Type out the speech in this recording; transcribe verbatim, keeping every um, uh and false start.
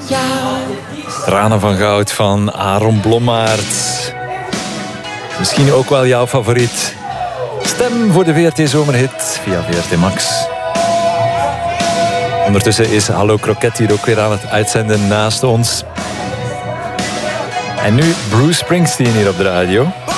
Tranen van goud van Aaron Blommaert. Misschien ook wel jouw favoriet. Stem voor de V R T-zomerhit via V R T Max. Ondertussen is Hallo Kroket hier ook weer aan het uitzenden naast ons. En nu Bruce Springsteen hier op de radio.